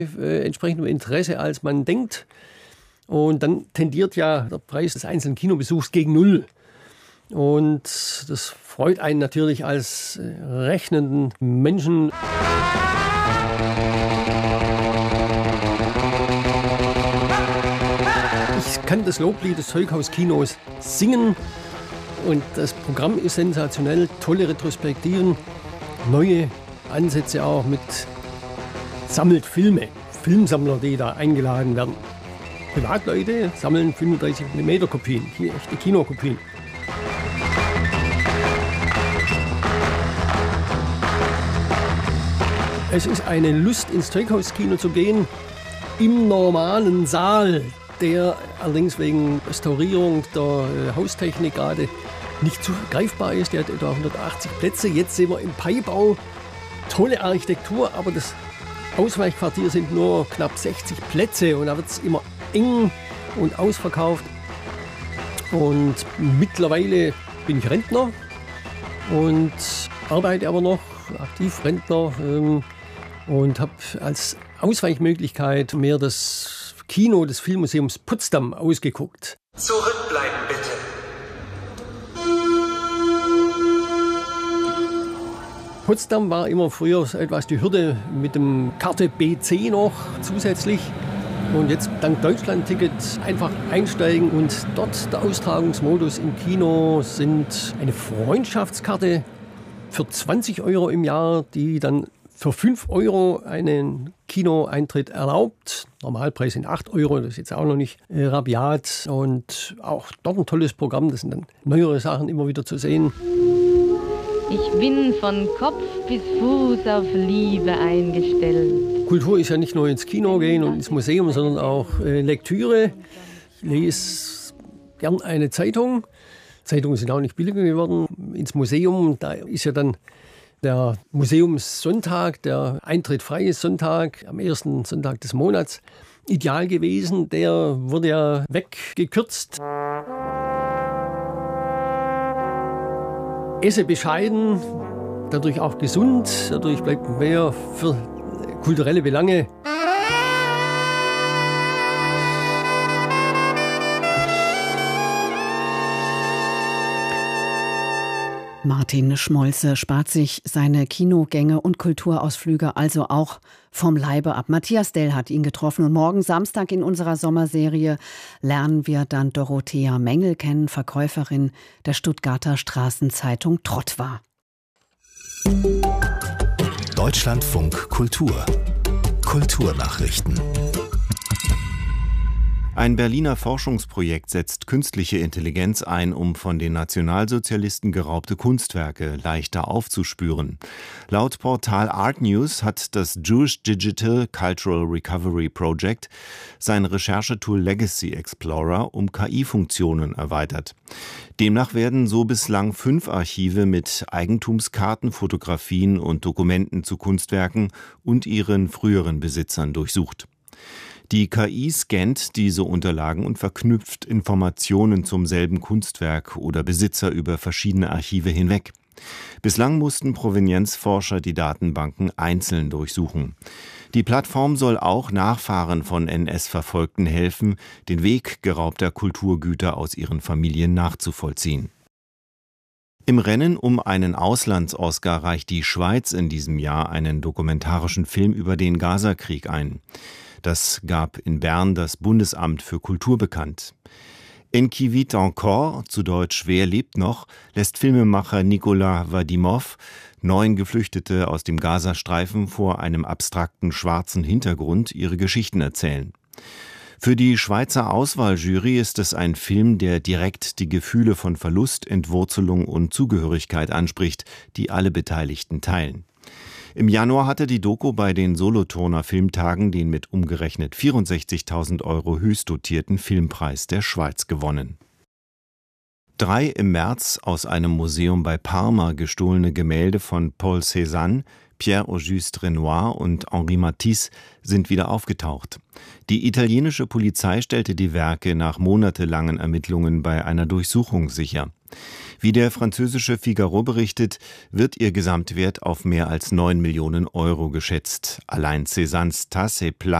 entsprechendem Interesse, als man denkt. Und dann tendiert ja der Preis des einzelnen Kinobesuchs gegen Null. Und das freut einen natürlich als rechnenden Menschen. Ich kann das Loblied des Zeughaus-Kinos singen und das Programm ist sensationell, tolle Retrospektiven, neue Ansätze auch mit sammelt Filme, Filmsammler, die da eingeladen werden. Privatleute sammeln 35mm Kopien, echte Kinokopien. Es ist eine Lust, ins Zeughaus-Kino zu gehen, im normalen Saal, der allerdings wegen Restaurierung der Haustechnik gerade nicht zu greifbar ist. Der hat etwa 180 Plätze. Jetzt sind wir im Paibau. Tolle Architektur, aber das Ausweichquartier sind nur knapp 60 Plätze und da wird es immer eng und ausverkauft. Und mittlerweile bin ich Rentner und arbeite aber noch, aktiv Rentner, und habe als Ausweichmöglichkeit mir das Kino des Filmmuseums Potsdam ausgeguckt. Zurückbleiben bitte. Potsdam war immer früher etwas die Hürde mit dem Karte BC noch zusätzlich. Und jetzt dank Deutschland-Ticket einfach einsteigen und dort der Austragungsmodus im Kino sind eine Freundschaftskarte für 20 € im Jahr, die dann für 5 € einen Kinoeintritt erlaubt. Normalpreis sind 8 €, das ist jetzt auch noch nicht rabiat. Und auch dort ein tolles Programm, das sind dann neuere Sachen immer wieder zu sehen. Ich bin von Kopf bis Fuß auf Liebe eingestellt. Kultur ist ja nicht nur ins Kino gehen und ins Museum, sondern auch Lektüre. Ich lese gern eine Zeitung. Zeitungen sind auch nicht billiger geworden. Ins Museum, da ist ja dann der Museumssonntag, der Eintritt frei ist Sonntag, am ersten Sonntag des Monats, ideal gewesen. Der wurde ja weggekürzt. Esse bescheiden, dadurch auch gesund, dadurch bleibt mehr für kulturelle Belange. Martin Schmolze spart sich seine Kinogänge und Kulturausflüge also auch vom Leibe ab. Matthias Dell hat ihn getroffen und morgen Samstag in unserer Sommerserie lernen wir dann Dorothea Mengel kennen, Verkäuferin der Stuttgarter Straßenzeitung Trottwar. Deutschlandfunk Kultur. Kulturnachrichten. Ein Berliner Forschungsprojekt setzt künstliche Intelligenz ein, um von den Nationalsozialisten geraubte Kunstwerke leichter aufzuspüren. Laut Portal Art News hat das Jewish Digital Cultural Recovery Project sein Recherchetool Legacy Explorer um KI-Funktionen erweitert. Demnach werden so bislang 5 Archive mit Eigentumskarten, Fotografien und Dokumenten zu Kunstwerken und ihren früheren Besitzern durchsucht. Die KI scannt diese Unterlagen und verknüpft Informationen zum selben Kunstwerk oder Besitzer über verschiedene Archive hinweg. Bislang mussten Provenienzforscher die Datenbanken einzeln durchsuchen. Die Plattform soll auch Nachfahren von NS-Verfolgten helfen, den Weg geraubter Kulturgüter aus ihren Familien nachzuvollziehen. Im Rennen um einen Auslands-Oscar reicht die Schweiz in diesem Jahr einen dokumentarischen Film über den Gazakrieg ein. Das gab in Bern das Bundesamt für Kultur bekannt. En qui vit encore, zu Deutsch Wer lebt noch, lässt Filmemacher Nicolas Vadimov 9 Geflüchtete aus dem Gazastreifen vor einem abstrakten schwarzen Hintergrund ihre Geschichten erzählen. Für die Schweizer Auswahljury ist es ein Film, der direkt die Gefühle von Verlust, Entwurzelung und Zugehörigkeit anspricht, die alle Beteiligten teilen. Im Januar hatte die Doku bei den Solothurner Filmtagen den mit umgerechnet 64.000 € höchst dotierten Filmpreis der Schweiz gewonnen. 3 im März aus einem Museum bei Parma gestohlene Gemälde von Paul Cézanne Pierre-Auguste Renoir und Henri Matisse sind wieder aufgetaucht. Die italienische Polizei stellte die Werke nach monatelangen Ermittlungen bei einer Durchsuchung sicher. Wie der französische Figaro berichtet, wird ihr Gesamtwert auf mehr als 9 Millionen Euro geschätzt. Allein Cézannes Tasse et Place